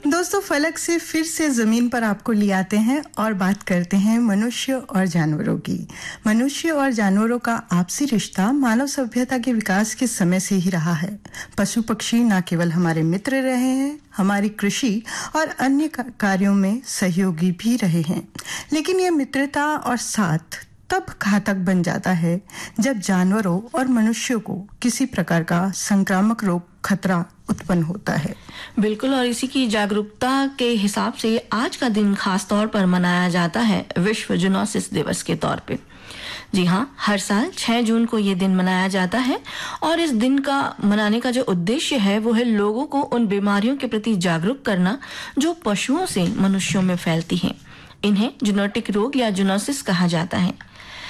दोस्तों, फलक से फिर से जमीन पर आपको ले आते हैं और बात करते हैं मनुष्य और जानवरों की। मनुष्य और जानवरों का आपसी रिश्ता मानव सभ्यता के विकास के समय से ही रहा है। पशु पक्षी न केवल हमारे मित्र रहे हैं, हमारी कृषि और अन्य कार्यों में सहयोगी भी रहे हैं। लेकिन यह मित्रता और साथ तब घातक बन जाता है जब जानवरों और मनुष्यों को किसी प्रकार का संक्रामक रोग खतरा उत्पन्न होता है। बिल्कुल, और इसी की जागरूकता के हिसाब से आज का दिन खास तौर पर मनाया जाता है विश्व जूनोसिस दिवस के तौर पे। जी हाँ, हर साल 6 जून को ये दिन मनाया जाता है और इस दिन का मनाने का जो उद्देश्य है वो है लोगों को उन बीमारियों के प्रति जागरूक करना जो पशुओं से मनुष्यों में फैलती हैं। इन्हें जूनोटिक रोग या जूनोसिस कहा जाता है।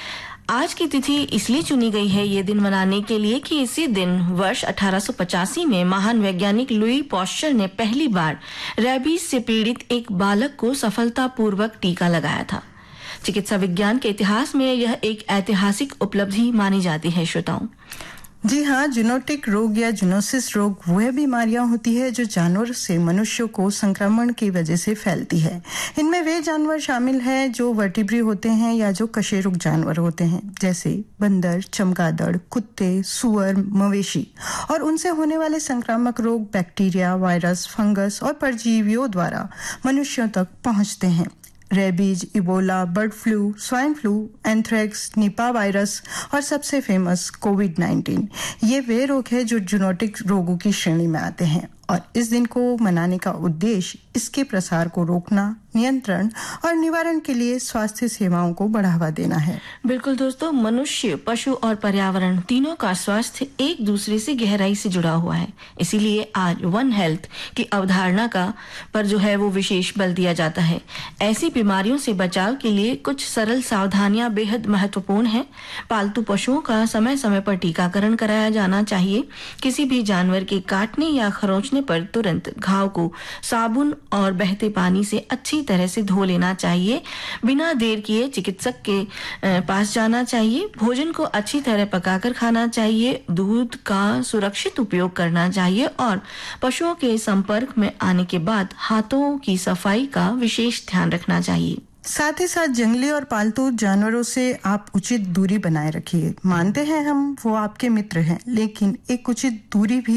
आज की तिथि इसलिए चुनी गई है ये दिन मनाने के लिए कि इसी दिन वर्ष 1885 में महान वैज्ञानिक लुई पाश्चर ने पहली बार रेबीज से पीड़ित एक बालक को सफलतापूर्वक टीका लगाया था। चिकित्सा विज्ञान के इतिहास में यह एक ऐतिहासिक उपलब्धि मानी जाती है। श्रोताओं, जी हाँ, जूनोटिक रोग या जूनोसिस रोग वह बीमारियां होती है जो जानवर से मनुष्यों को संक्रमण की वजह से फैलती है। इनमें वे जानवर शामिल हैं जो वर्टिब्री होते हैं या जो कशेरुक जानवर होते हैं, जैसे बंदर, चमगादड़, कुत्ते, सुअर, मवेशी। और उनसे होने वाले संक्रामक रोग बैक्टीरिया, वायरस, फंगस और परजीवियों द्वारा मनुष्यों तक पहुंचते हैं। Rabies, Ebola, bird flu, swine flu, anthrax, Nipah virus और सबसे फेमस कोविड-19 ये वे रोग हैं जो जूनोटिक रोगों की श्रेणी में आते हैं। और इस दिन को मनाने का उद्देश्य इसके प्रसार को रोकना, नियंत्रण और निवारण के लिए स्वास्थ्य सेवाओं को बढ़ावा देना है। बिल्कुल दोस्तों, मनुष्य, पशु और पर्यावरण तीनों का स्वास्थ्य एक दूसरे से गहराई से जुड़ा हुआ है। इसीलिए आज वन हेल्थ की अवधारणा पर जो है वो विशेष बल दिया जाता है। ऐसी बीमारियों से बचाव के लिए कुछ सरल सावधानियां बेहद महत्वपूर्ण हैं। पालतू पशुओं का समय समय पर टीकाकरण कराया जाना चाहिए। किसी भी जानवर के काटने या खरोंचने पर तुरंत घाव को साबुन और बहते पानी से अच्छी तरह से धो लेना चाहिए। बिना देर किए चिकित्सक के पास जाना चाहिए। भोजन को अच्छी तरह पकाकर खाना चाहिए। दूध का सुरक्षित उपयोग करना चाहिए और पशुओं के संपर्क में आने के बाद हाथों की सफाई का विशेष ध्यान रखना चाहिए। साथ ही साथ जंगली और पालतू जानवरों से आप उचित दूरी बनाए रखिए। मानते हैं हम वो आपके मित्र हैं, लेकिन एक उचित दूरी भी